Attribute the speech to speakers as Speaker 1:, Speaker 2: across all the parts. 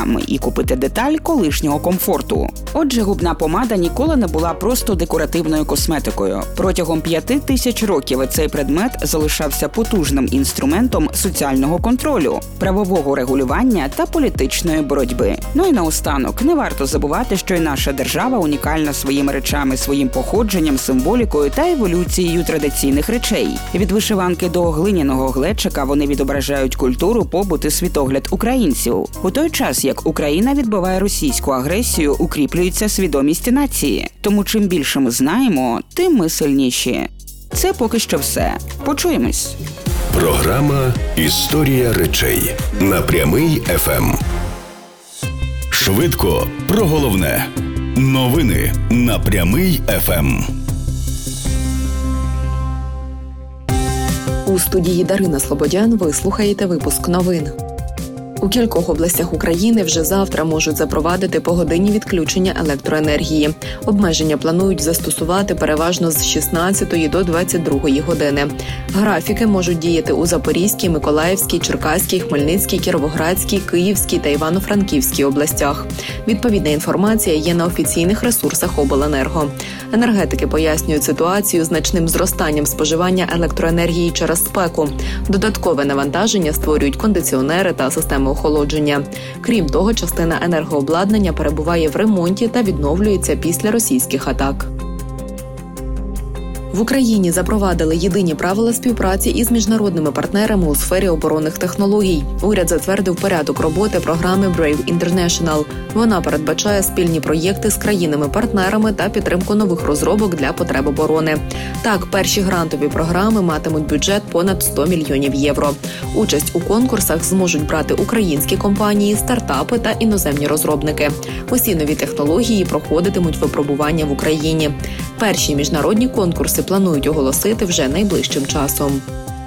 Speaker 1: там і купити деталь колишнього комфорту. Отже, губна помада ніколи не була просто декоративною косметикою. Протягом 5000 років цей предмет залишався потужним інструментом соціального контролю, правового регулювання та політичної боротьби. Ну і наостанок, не варто забувати, що й наша держава унікальна своїми речами, своїм походженням, символікою та еволюцією традиційних речей. Від вишиванки до глиняного глечика вони відображають культуру, побут і світогляд українців. У той час, як Україна відбиває російську агресію, укріплюється свідомість нації. Тому чим більше ми знаємо, тим ми сильніші. Це поки що все. Почуємось.
Speaker 2: Програма «Історія речей» на Прямий ФМ. Швидко про головне. Новини на Прямий ФМ.
Speaker 3: У студії Дарина Слободян ви слухаєте випуск новин. У кількох областях України вже завтра можуть запровадити погодинні відключення електроенергії. Обмеження планують застосувати переважно з 16 до 22 години. Графіки можуть діяти у Запорізькій, Миколаївській, Черкаській, Хмельницькій, Кіровоградській, Київській та Івано-Франківській областях. Відповідна інформація є на офіційних ресурсах обленерго. Енергетики пояснюють ситуацію значним зростанням споживання електроенергії через спеку. Додаткове навантаження створюють кондиціонери та системи охолодження. Крім того, частина енергообладнання перебуває в ремонті та відновлюється після російських атак. В Україні запровадили єдині правила співпраці із міжнародними партнерами у сфері оборонних технологій. Уряд затвердив порядок роботи програми Brave International. Вона передбачає спільні проєкти з країнами-партнерами та підтримку нових розробок для потреб оборони. Так, перші грантові програми матимуть бюджет понад 100 мільйонів євро. Участь у конкурсах зможуть брати українські компанії, стартапи та іноземні розробники. Усі нові технології проходитимуть випробування в Україні. Перші міжнародні конкурси планують оголосити вже найближчим часом.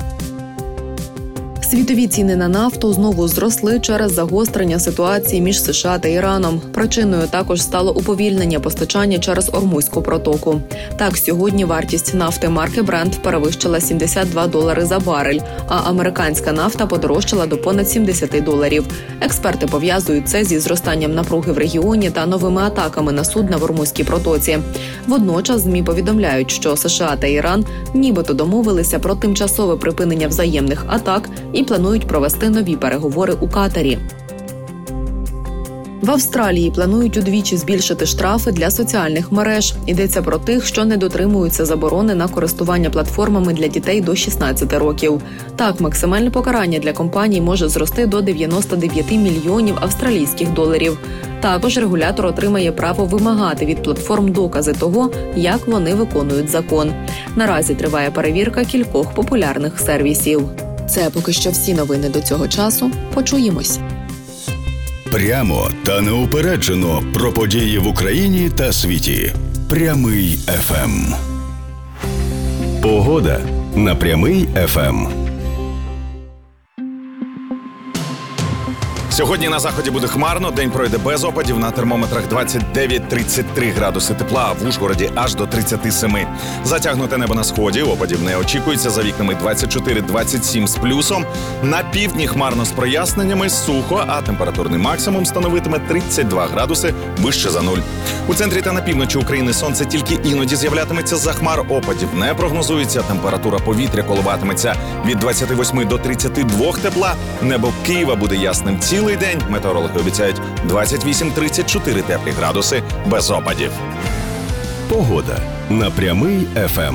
Speaker 3: Світові ціни на нафту знову зросли через загострення ситуації між США та Іраном. Причиною також стало уповільнення постачання через Ормузьку протоку. Так, сьогодні вартість нафти марки Brent перевищила $72 за барель, а американська нафта подорожчала до понад $70. Експерти пов'язують це зі зростанням напруги в регіоні та новими атаками на судна в Ормузькій протоці. Водночас ЗМІ повідомляють, що США та Іран нібито домовилися про тимчасове припинення взаємних атак і планують провести нові переговори у Катарі. В Австралії планують удвічі збільшити штрафи для соціальних мереж. Йдеться про тих, що не дотримуються заборони на користування платформами для дітей до 16 років. Так, максимальне покарання для компаній може зрости до 99 мільйонів австралійських доларів. Також регулятор отримає право вимагати від платформ докази того, як вони виконують закон. Наразі триває перевірка кількох популярних сервісів. Це поки що всі новини до цього часу. Почуємось.
Speaker 2: Прямо та неупереджено про події в Україні та світі. Прямий ФМ. Погода на Прямий ФМ.
Speaker 4: Сьогодні на заході буде хмарно, день пройде без опадів, на термометрах 29-33 градуси тепла, а в Ужгороді аж до 37. Затягнуте небо на сході, опадів не очікується, за вікнами 24-27 з плюсом. На півдні хмарно з проясненнями, сухо, а температурний максимум становитиме 32 градуси вище за нуль. У центрі та на півночі України сонце тільки іноді з'являтиметься за хмар, опадів не прогнозується, температура повітря коливатиметься від 28 до 32 тепла, небо Києва буде ясним цілий день, метеорологи обіцяють 28-34 теплі градуси без опадів.
Speaker 2: Погода на Прямий ФМ.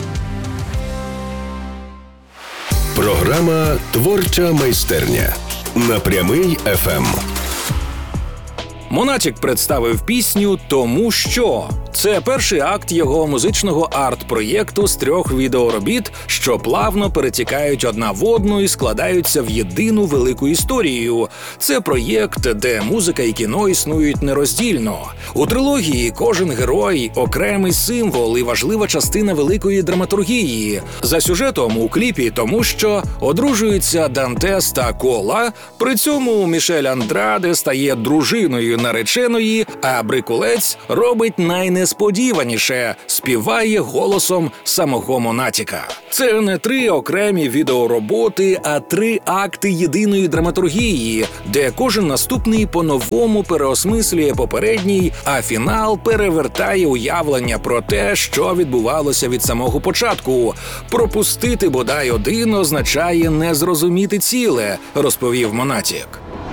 Speaker 2: Програма «Творча майстерня» на Прямий ФМ.
Speaker 5: Монатік представив пісню «Тому що». Це перший акт його музичного арт-проєкту з 3 відеоробіт, що плавно перетікають одна в одну і складаються в єдину велику історію. Це проєкт, де музика і кіно існують нероздільно. У трилогії кожен герой – окремий символ і важлива частина великої драматургії. За сюжетом у кліпі «Тому що» одружуються Дантес та Кола, при цьому Мішель Андраде стає дружиною нареченої, а Брикулець робить найнесподіваніше співає голосом самого Монатіка. Це не 3 окремі відеороботи, а 3 акти єдиної драматургії, де кожен наступний по-новому переосмислює попередній, а фінал перевертає уявлення про те, що відбувалося від самого початку. Пропустити бодай один означає не зрозуміти ціле, розповів Монатік.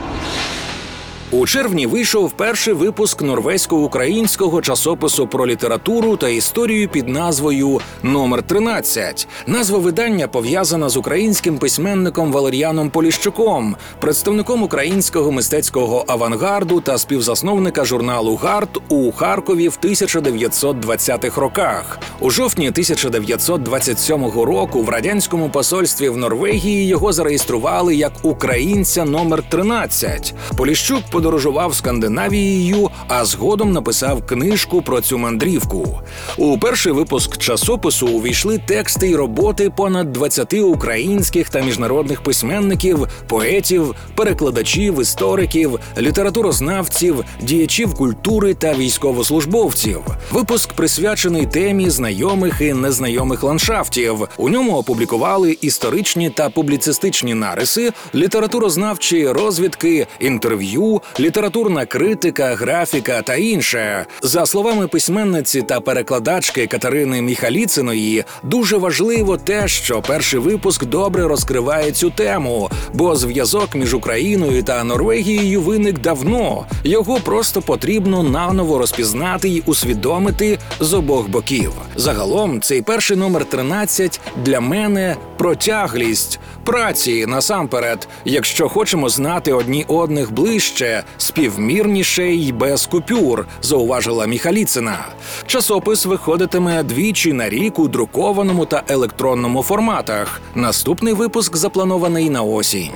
Speaker 5: У червні вийшов перший випуск норвезько-українського часопису про літературу та історію під назвою «Номер 13». Назва видання пов'язана з українським письменником Валеріаном Поліщуком, представником українського мистецького авангарду та співзасновника журналу «Гард» у Харкові в 1920-х роках. У жовтні 1927 року в радянському посольстві в Норвегії його зареєстрували як українця номер 13. Поліщук подорожував Скандинавією, а згодом написав книжку про цю мандрівку. У перший випуск часопису увійшли тексти й роботи понад 20 українських та міжнародних письменників, поетів, перекладачів, істориків, літературознавців, діячів культури та військовослужбовців. Випуск присвячений темі знайомих і незнайомих ландшафтів. У ньому опублікували історичні та публіцистичні нариси, літературознавчі розвідки, інтерв'ю, літературна критика, графіка та інше. За словами письменниці та перекладачки Катерини Міхаліциної, дуже важливо те, що перший випуск добре розкриває цю тему, бо зв'язок між Україною та Норвегією виник давно. Його просто потрібно наново розпізнати й усвідомити з обох боків. Загалом, цей перший номер 13 для мене про тяглість праці насамперед, якщо хочемо знати одні одних ближче, співмірніше й без купюр, зауважила Міхаліцина. Часопис виходитиме 2 на рік у друкованому та електронному форматах. Наступний випуск запланований на осінь.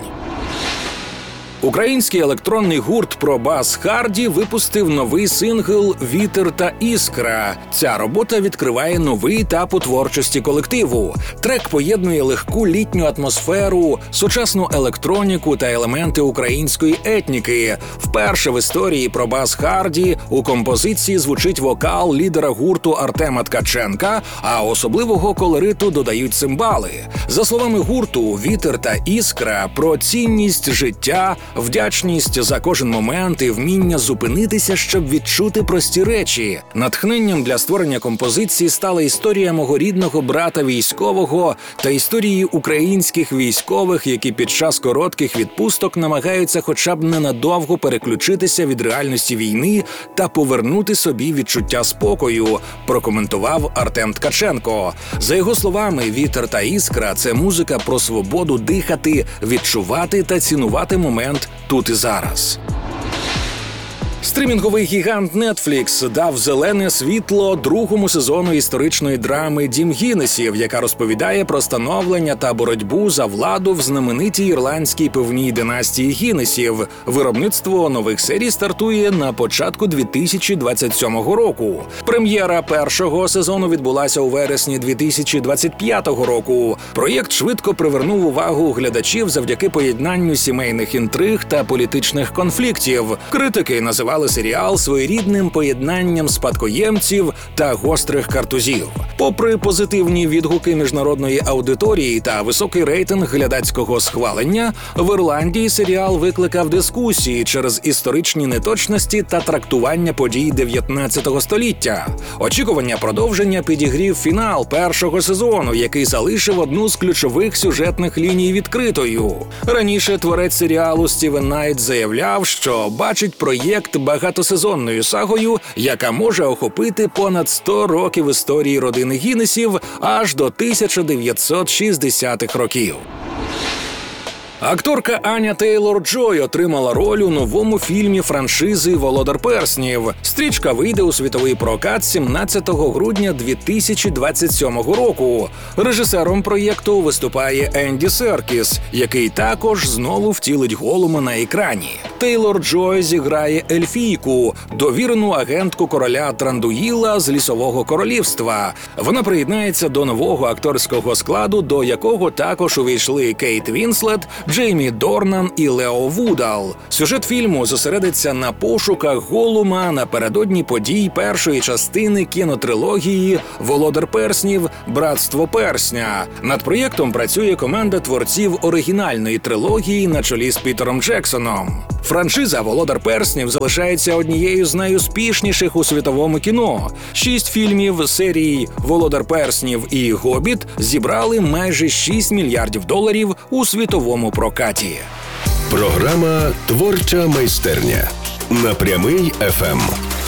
Speaker 5: Український електронний гурт «Пробас Харді» випустив новий сингл «Вітер та іскра». Ця робота відкриває новий етап у творчості колективу. Трек поєднує легку літню атмосферу, сучасну електроніку та елементи української етніки. Вперше в історії «Пробас Харді» у композиції звучить вокал лідера гурту Артема Ткаченка, а особливого колориту додають цимбали. За словами гурту, «Вітер та іскра» про цінність життя, вдячність за кожен момент і вміння зупинитися, щоб відчути прості речі. Натхненням для створення композиції стала історія мого рідного брата військового та історії українських військових, які під час коротких відпусток намагаються хоча б ненадовго переключитися від реальності війни та повернути собі відчуття спокою, прокоментував Артем Ткаченко. За його словами, «Вітер та іскра» – це музика про свободу дихати, відчувати та цінувати момент тут і зараз. Стрімінговий гігант Netflix дав зелене світло другому сезону історичної драми «Дім Гіннесів», яка розповідає про становлення та боротьбу за владу в знаменитій ірландській пивній династії Гіннесів. Виробництво нових серій стартує на початку 2027 року. Прем'єра першого сезону відбулася у вересні 2025 року. Проєкт швидко привернув увагу глядачів завдяки поєднанню сімейних інтриг та політичних конфліктів. Критики називали серіал своєрідним поєднанням спадкоємців та гострих картузів. Попри позитивні відгуки міжнародної аудиторії та високий рейтинг глядацького схвалення, в Ірландії серіал викликав дискусії через історичні неточності та трактування подій 19 століття. Очікування продовження підігрів фінал першого сезону, який залишив одну з ключових сюжетних ліній відкритою. Раніше творець серіалу Стівен Найт заявляв, що бачить проєкт багатосезонною сагою, яка може охопити понад 100 років історії родини Гіннесів аж до 1960-х років. Акторка Аня Тейлор-Джой отримала роль у новому фільмі франшизи «Володар перснів». Стрічка вийде у світовий прокат 17 грудня 2027 року. Режисером проєкту виступає Енді Серкіс, який також знову втілить Голума на екрані. Тейлор-Джой зіграє ельфійку, довірену агентку короля Трандуїла з Лісового королівства. Вона приєднається до нового акторського складу, до якого також увійшли Кейт Вінслет, Джеймі Дорнан і Лео Вудал. Сюжет фільму зосередиться на пошуках Голума напередодні подій першої частини кінотрилогії «Володар перснів. Братство персня». Над проєктом працює команда творців оригінальної трилогії на чолі з Пітером Джексоном. Франшиза «Володар перснів» залишається однією з найуспішніших у світовому кіно. 6 фільмів серії «Володар перснів» і «Гобіт» зібрали майже $6 мільярдів у світовому прокаті.
Speaker 2: Програма «Творча майстерня» на Прямий ФМ.